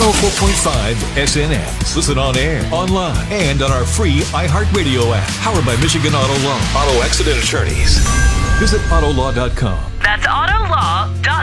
104.5 SNX. Listen on air, online, and on our free iHeartRadio app. Powered by Michigan Auto Law. Auto Accident Attorneys. Visit Autolaw.com. That's Autolaw.com.